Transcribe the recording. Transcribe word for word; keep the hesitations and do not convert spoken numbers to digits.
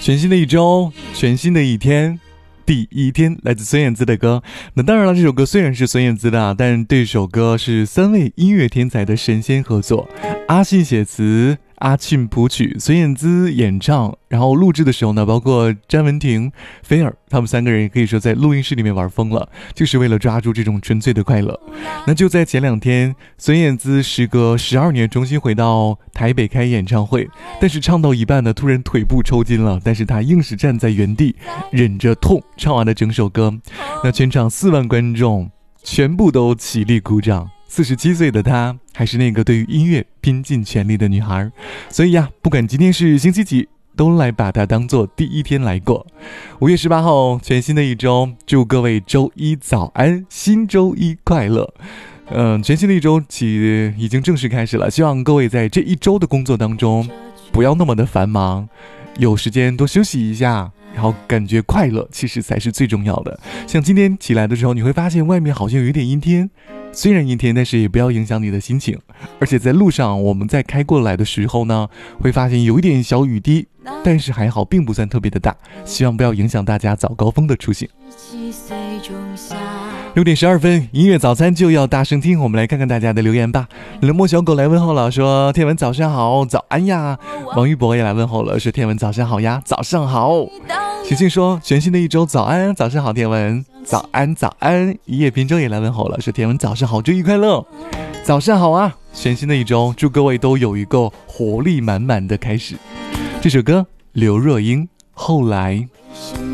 全新的一周，全新的一天，第一天，来自孙燕姿的歌。那当然了，这首歌虽然是孙燕姿的，但这首歌是三位音乐天才的神仙合作，阿信写词，阿庆谱曲，孙燕姿演唱。然后录制的时候呢，包括詹雯婷、菲儿，他们三个人也可以说在录音室里面玩疯了，就是为了抓住这种纯粹的快乐。那就在前两天，孙燕姿时隔十二年重新回到台北开演唱会，但是唱到一半呢，突然腿部抽筋了，但是她硬是站在原地，忍着痛唱完了整首歌。那全场四万观众全部都起立鼓掌。四十七岁的她还是那个对于音乐拼尽全力的女孩，所以呀，不管今天是星期几，都来把它当做第一天来过。五月十八号，全新的一周，祝各位周一早安，新周一快乐。嗯，全新的一周起已经正式开始了，希望各位在这一周的工作当中不要那么的繁忙，有时间多休息一下，然后感觉快乐其实才是最重要的。像今天起来的时候，你会发现外面好像有一点阴天，虽然阴天，但是也不要影响你的心情。而且在路上我们在开过来的时候呢，会发现有一点小雨滴，但是还好并不算特别的大，希望不要影响大家早高峰的出行。六点十二分，音乐早餐就要大声听，我们来看看大家的留言吧。冷漠小狗来问候了，说天文早上好，早安呀。王玉博也来问候了，说天文早上好呀，早上好。写信说全新的一周早安，早上好天文，早安早安。一叶平舟也来问候了，说天文早上好，周一快乐，早上好啊。全新的一周，祝各位都有一个活力满满的开始。这首歌刘若英后来。